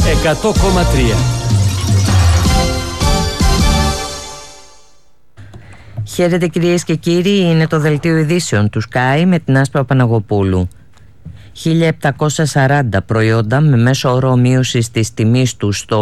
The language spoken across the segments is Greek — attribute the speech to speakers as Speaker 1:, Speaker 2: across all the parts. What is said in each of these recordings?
Speaker 1: 100,3.
Speaker 2: Χαίρετε κυρίες και κύριοι, είναι το δελτίο ειδήσεων του Sky με την Άσπρα Παναγοπούλου. 1.740 προϊόντα με μέσο όρο μείωσης της τιμής του στο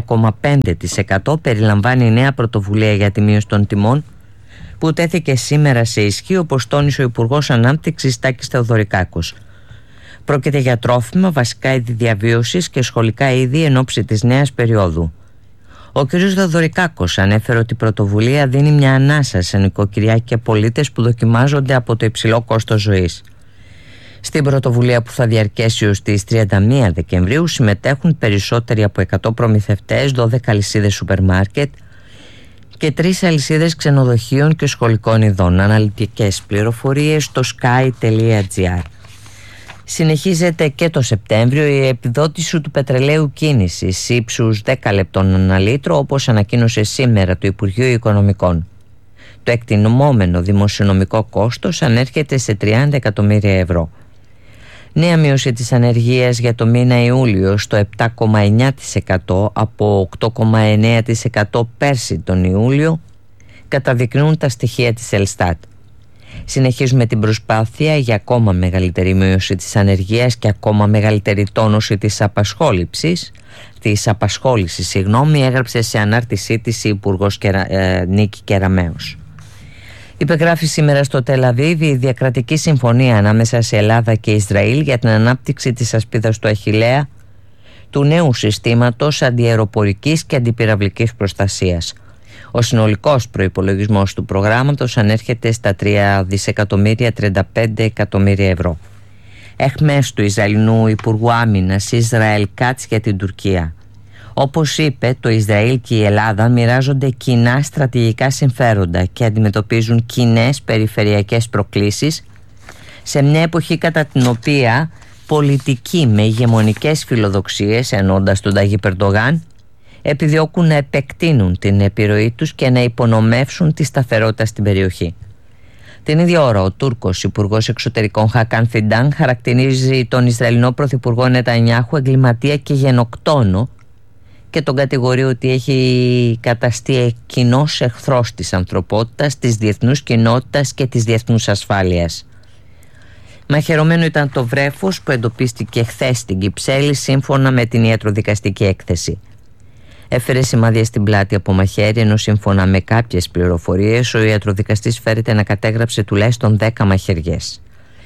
Speaker 2: 9,5% περιλαμβάνει η νέα πρωτοβουλία για τη μείωση των τιμών που τέθηκε σήμερα σε ισχύ, όπως τόνισε ο Υπουργός Ανάπτυξης Τάκης Θεοδωρικάκος. Πρόκειται για τρόφιμα, βασικά είδη διαβίωσης και σχολικά είδη εν ώψη της νέας περίοδου. Ο κ. Θεοδωρικάκος ανέφερε ότι η πρωτοβουλία δίνει μια ανάσα σε νοικοκυριά και πολίτες που δοκιμάζονται από το υψηλό κόστος ζωής. Στην πρωτοβουλία που θα διαρκέσει ως τις 31 Δεκεμβρίου συμμετέχουν περισσότεροι από 100 προμηθευτές, 12 αλυσίδες σούπερ μάρκετ και 3 αλυσίδες ξενοδοχείων και σχολικών ειδών. Αναλυτικές πληροφορίες στο sky.gr. Συνεχίζεται και το Σεπτέμβριο η επιδότηση του πετρελαίου κίνησης ύψους 10 λεπτών ανά λίτρο, όπως ανακοίνωσε σήμερα το Υπουργείο Οικονομικών. Το εκτιμόμενο δημοσιονομικό κόστος ανέρχεται σε 30 εκατομμύρια ευρώ. Νέα μείωση της ανεργίας για το μήνα Ιούλιο στο 7,9% από 8,9% πέρσι τον Ιούλιο καταδεικνύουν τα στοιχεία της Ελστάτ. Συνεχίζουμε την προσπάθεια για ακόμα μεγαλύτερη μείωση της ανεργίας και ακόμα μεγαλύτερη τόνωση της απασχόλησης, έγραψε σε ανάρτησή της η Υπουργός Νίκη Κεραμέως. Υπεγράφει σήμερα στο Τελαβίβ η διακρατική συμφωνία ανάμεσα σε Ελλάδα και Ισραήλ για την ανάπτυξη της ασπίδας του Αχιλλέα, του νέου συστήματος αντιαεροπορικής και αντιπυραυλικής προστασίας. Ο συνολικός προϋπολογισμός του προγράμματος ανέρχεται στα 3.035 εκατομμύρια ευρώ. Εχμές του Ισραηλινού Υπουργού Άμυνας Ισραήλ Κάτς για την Τουρκία. Όπως είπε, το Ισραήλ και η Ελλάδα μοιράζονται κοινά στρατηγικά συμφέροντα και αντιμετωπίζουν κοινές περιφερειακές προκλήσεις σε μια εποχή κατά την οποία πολιτικοί με ηγεμονικές φιλοδοξίες, εννοώντας τον Ταγίπ Ερντογάν, επιδιώκουν να επεκτείνουν την επιρροή τους και να υπονομεύσουν τη σταθερότητα στην περιοχή. Την ίδια ώρα ο Τούρκος Υπουργός Εξωτερικών Χακάν Φιντάν χαρακτηρίζει τον Ισραηλινό Πρωθυπουργό Νετανιάχου εγκληματία και γενοκτόνο και τον κατηγορεί ότι έχει καταστεί κοινός εχθρός της ανθρωπότητας, της διεθνούς κοινότητας και της διεθνούς ασφάλειας. Μαχαιρωμένο ήταν το βρέφος που εντοπίστηκε χθες στην Κυψέλη σύμφωνα με την ιατροδικαστική έκθεση. Έφερε σημάδια στην πλάτη από μαχαίρι, ενώ σύμφωνα με κάποιες πληροφορίες ο ιατροδικαστής φέρεται να κατέγραψε τουλάχιστον 10 μαχαιριές.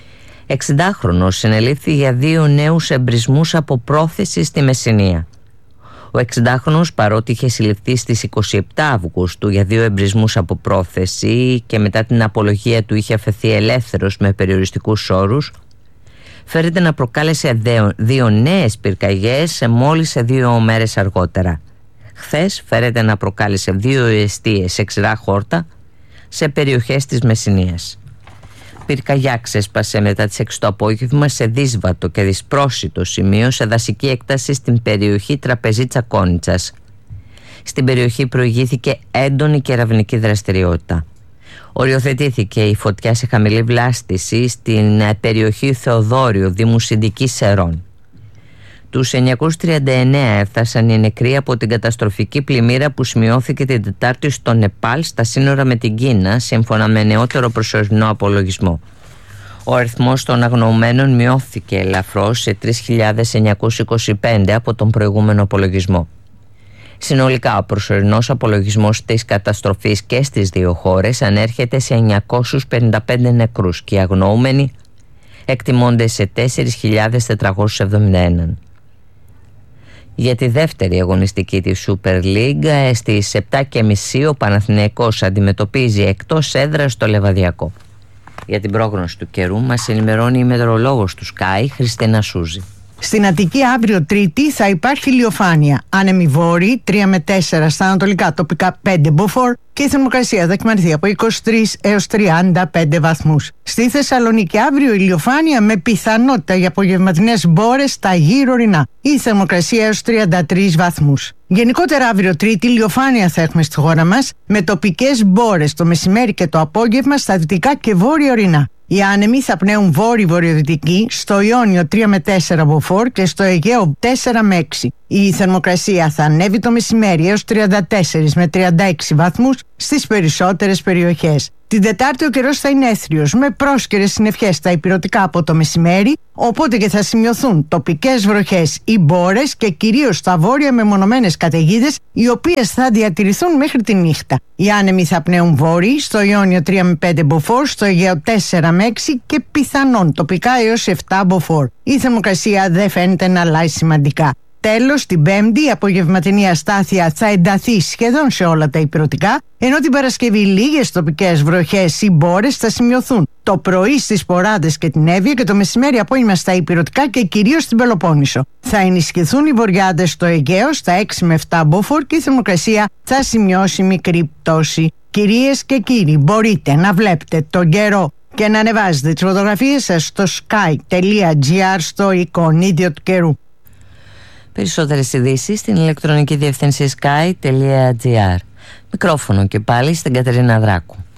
Speaker 2: 60χρονος συνελήφθη για 2 νέους εμπρισμούς από πρόθεση στη Μεσσηνία. Ο 60χρονος, παρότι είχε συλληφθεί στις 27 Αυγούστου για 2 εμπρισμούς από πρόθεση και μετά την απολογία του είχε αφαιθεί ελεύθερος με περιοριστικούς όρους, φέρεται να προκάλεσε 2 νέες πυρκαγιές μόλις σε 2 μέρες αργότερα. Χθες φέρεται να προκάλεσε 2 εστίες σε ξηρά χόρτα σε περιοχές της Μεσσηνίας. Πυρκαγιά ξέσπασε μετά τις 6 το απόγευμα σε δύσβατο και δυσπρόσιτο σημείο σε δασική έκταση στην περιοχή Τραπεζίτσα Κόνιτσας. Στην περιοχή προηγήθηκε έντονη κεραυνική δραστηριότητα. Οριοθετήθηκε η φωτιά σε χαμηλή βλάστηση στην περιοχή Θεοδόριο, Δήμου Συνδικής Σερών. Τους 939 έφτασαν οι νεκροί από την καταστροφική πλημμύρα που σημειώθηκε την Τετάρτη στο Νεπάλ στα σύνορα με την Κίνα, σύμφωνα με νεότερο προσωρινό απολογισμό. Ο αριθμός των αγνοωμένων μειώθηκε ελαφρώς σε 3.925 από τον προηγούμενο απολογισμό. Συνολικά ο προσωρινός απολογισμός της καταστροφής και στις 2 χώρες ανέρχεται σε 955 νεκρούς και οι αγνοούμενοι εκτιμώνται σε 4.471. Για τη δεύτερη αγωνιστική της Super League στις 7.30 ο Παναθηναϊκός αντιμετωπίζει εκτός έδρας το Λεβαδιακό. Για την πρόγνωση του καιρού μας ενημερώνει η μετεωρολόγος του Sky Χριστίνα Σούζη.
Speaker 3: Στην Αττική αύριο Τρίτη θα υπάρχει ηλιοφάνεια. Άνεμοι βόρειοι 3 με 4 στα ανατολικά, τοπικά 5 μποφόρ και η θερμοκρασία θα εκμανθεί από 23 έως 35 βαθμούς. Στη Θεσσαλονίκη αύριο ηλιοφάνεια με πιθανότητα για απογευματινές μπόρες στα γύρω ορεινά. Η θερμοκρασία έως 33 βαθμούς. Γενικότερα αύριο Τρίτη ηλιοφάνεια θα έχουμε στη χώρα μας με τοπικές μπόρες το μεσημέρι και το απόγευμα στα δυτικά και βόρεια ορεινά. Οι άνεμοι θα πνέουν βόρειο-βορειοδυτική, στο Ιόνιο 3 με 4 μποφόρ και στο Αιγαίο 4 με 6. Η θερμοκρασία θα ανέβει το μεσημέρι έως 34 με 36 βαθμούς στις περισσότερες περιοχές. Την Τετάρτη ο καιρός θα είναι έθριος με πρόσκαιρες συννεφιές στα ηπειρωτικά από το μεσημέρι, οπότε και θα σημειωθούν τοπικές βροχές ή μπόρες και κυρίως στα βόρεια μεμονωμένες καταιγίδες, οι οποίες θα διατηρηθούν μέχρι τη νύχτα. Οι άνεμοι θα πνέουν βόρειοι, στο Ιόνιο 3 με 5 μποφόρ, στο Αιγαίο 4 με 6 και πιθανόν τοπικά έως 7 μποφόρ. Η θερμοκρασία δεν φαίνεται να αλλάζει σημαντικά. Τέλος, την Πέμπτη η απογευματινή αστάθεια θα ενταθεί σχεδόν σε όλα τα ηπειρωτικά, ενώ την Παρασκευή λίγες τοπικές βροχές ή μπόρες θα σημειωθούν το πρωί στις Ποράδες και την Εύβοια και το μεσημέρι απόγευμα στα ηπειρωτικά και κυρίως στην Πελοπόννησο. Θα ενισχυθούν οι βοριάδες στο Αιγαίο στα 6 με 7 μποφόρ και η θερμοκρασία θα σημειώσει μικρή πτώση. Κυρίες και κύριοι, μπορείτε να βλέπετε τον καιρό και να ανεβάζετε τις φωτογραφίες σας στο sky.gr στο εικονίδιο του καιρού.
Speaker 2: Περισσότερες ειδήσεις στην ηλεκτρονική διεύθυνση sky.gr. Μικρόφωνο και πάλι στην Κατερίνα Δράκου.